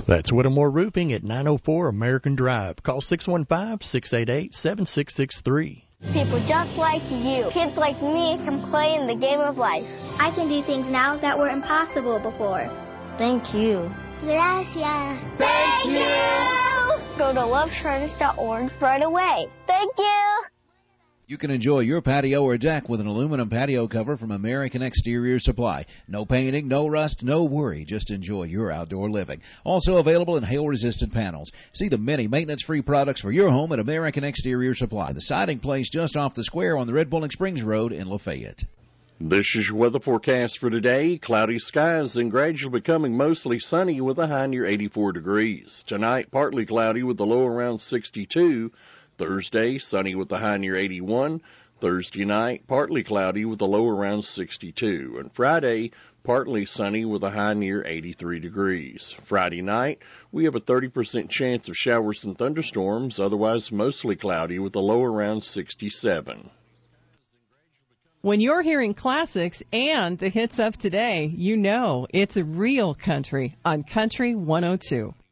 That's Whittemore Roofing at 904 American Drive. Call 615-688-7663. People just like you. Kids like me can play in the game of life. I can do things now that were impossible before. Thank you. Gracias. Thank you. Go to lovecharters.org right away. Thank you. You can enjoy your patio or deck with an aluminum patio cover from American Exterior Supply. No painting, no rust, no worry. Just enjoy your outdoor living. Also available in hail-resistant panels. See the many maintenance-free products for your home at American Exterior Supply, the siding place just off the square on the Red Bowling Springs Road in Lafayette. This is your weather forecast for today. Cloudy skies and gradually becoming mostly sunny with a high near 84 degrees. Tonight, partly cloudy with a low around 62. Thursday, sunny with a high near 81. Thursday night, partly cloudy with a low around 62. And Friday, partly sunny with a high near 83 degrees. Friday night, we have a 30% chance of showers and thunderstorms, otherwise mostly cloudy with a low around 67. When you're hearing classics and the hits of today, you know it's a real country on Country 102.